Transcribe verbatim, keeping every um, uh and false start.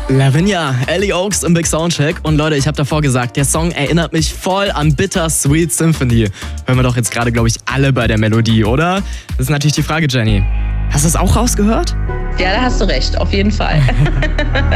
Lavinia, Ellie Oaks im Big Soundcheck. Und Leute, ich habe davor gesagt, der Song erinnert mich voll an Bittersweet Symphony. Hören wir doch jetzt gerade, glaube ich, alle bei der Melodie, oder? Das ist natürlich die Frage, Jenny. Hast du das auch rausgehört? Ja, da hast du recht, auf jeden Fall.